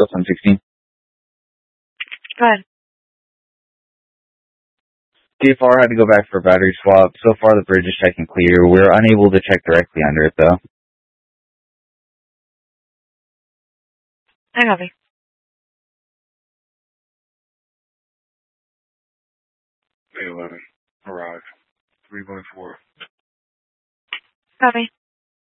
Still 1016. Go ahead. DFR had to go back for a battery swap. So far, the bridge is checking clear. We're unable to check directly under it, though. I copy. A11. Arrive. 314. Copy.